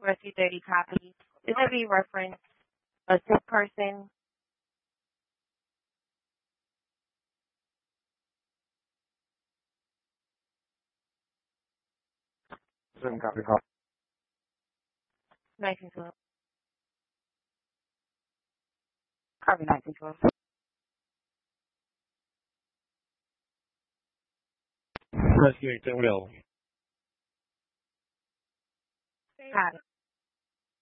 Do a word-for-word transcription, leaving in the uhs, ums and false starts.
Rescue thirty copy. This will be reference a sick person. Seven copy call. nineteen twelve. Copy nineteen twelve. Rescue eight seven zero. Got it.